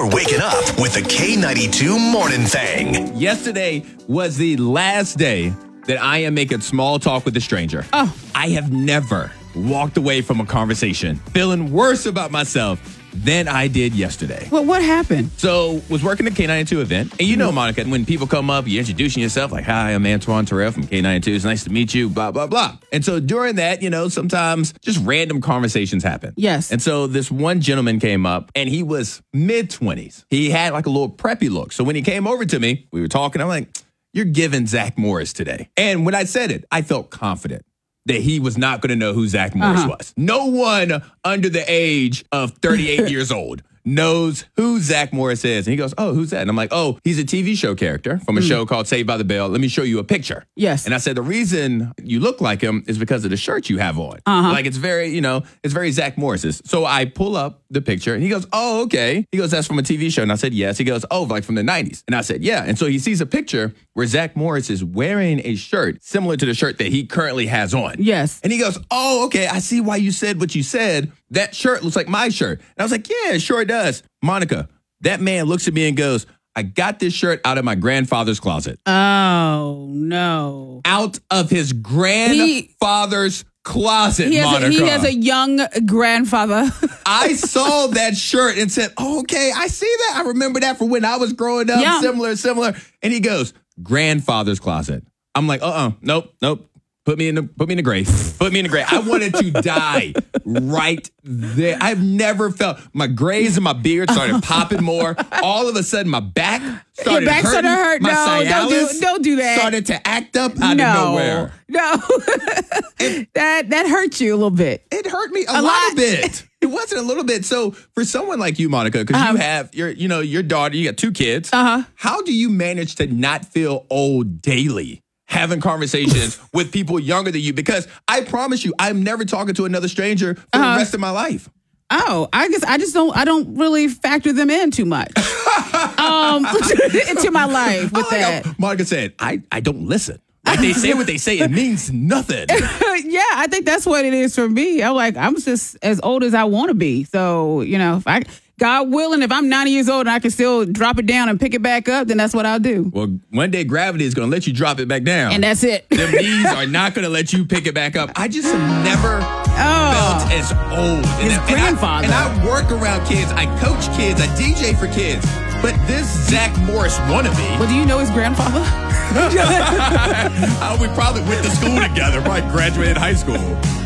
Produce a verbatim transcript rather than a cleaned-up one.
You're waking up with the K ninety-two Morning Thang. Yesterday was the last day that I am making small talk with a stranger. Oh. I have never walked away from a conversation feeling worse about myself than I did yesterday. Well, what happened? So, was working at K ninety-two event. And you know, Monica, when people come up, you introducing yourself like, hi, I'm Antoine Terrell from K ninety-two. It's nice to meet you, blah, blah, blah. And so during that, you know, sometimes just random conversations happen. Yes. And so this one gentleman came up and he was mid-twenties. He had like a little preppy look. So when he came over to me, we were talking. I'm like, you're giving Zach Morris today. And when I said it, I felt confident that he was not going to know who Zach Morris uh-huh. was. No one under the age of thirty-eight years old knows who Zach Morris is. And he goes, oh, who's that? And I'm like, oh, he's a T V show character from a mm. show called Saved by the Bell. Let me show you a picture. Yes. And I said, the reason you look like him is because of the shirt you have on. Uh-huh. Like it's very, you know, it's very Zach Morris's. So I pull up the picture and he goes, oh, okay. He goes, that's from a T V show. And I said, yes. He goes, oh, like from the nineties. And I said, yeah. And so he sees a picture where Zach Morris is wearing a shirt similar to the shirt that he currently has on. Yes. And he goes, oh, okay. I see why you said what you said. That shirt looks like my shirt. And I was like, yeah, it sure does. Monica, that man looks at me and goes, I got this shirt out of my grandfather's closet. Oh, no. Out of his grandfather's he, closet, he has Monica. A, he has a young grandfather. I saw that shirt and said, oh, okay, I see that. I remember that from when I was growing up. Yeah. Similar, similar. And he goes, grandfather's closet. I'm like, uh-uh, nope, nope. Put me in the put me in the grave. Put me in the grave. I wanted to die right there. I've never felt my grays and my beard started popping more. All of a sudden, my back started Your back hurting. started to hurt. My No, don't do, don't do that. Started to act up out no, of nowhere. No, it, that that hurt you a little bit. It hurt me a, a lot, lot. bit. It wasn't a little bit. So for someone like you, Monica, because uh-huh. you have your, you know, your daughter, you got two kids. Uh huh. How do you manage to not feel old daily? Having conversations with people younger than you, because I promise you, I'm never talking to another stranger for uh-huh. the rest of my life. Oh, I guess I just don't. I don't really factor them in too much um, into my life with I like that. How Monica said, "I I don't listen. Like they say what they say, it means nothing." Yeah, I think that's what it is for me. I'm like, I'm just as old as I want to be. So you know, if I. God willing, if I'm ninety years old and I can still drop it down and pick it back up, then that's what I'll do. Well, one day gravity is going to let you drop it back down. And that's it. The knees are not going to let you pick it back up. I just have never oh, felt as old. His and, grandfather. And I, and I work around kids. I coach kids. I D J for kids. But this Zach Morris wannabe. Well, do you know his grandfather? uh, we probably went to school together. Probably graduated high school.